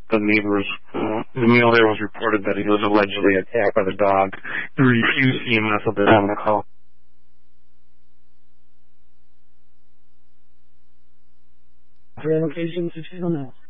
the neighbors, the male there was reported that he was allegedly attacked by the dog. He refused EMS at the time of the call. For location 6 now.